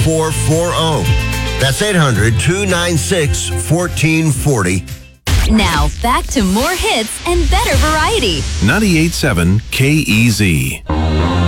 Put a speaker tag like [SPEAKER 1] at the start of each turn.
[SPEAKER 1] 1440. That's 800-296-1440.
[SPEAKER 2] Now, back to more hits and better variety.
[SPEAKER 3] 98.7 KEZ.